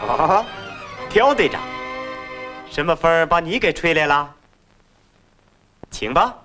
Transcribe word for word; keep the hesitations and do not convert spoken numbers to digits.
啊，刁队长，什么风儿把你给吹来了？请吧。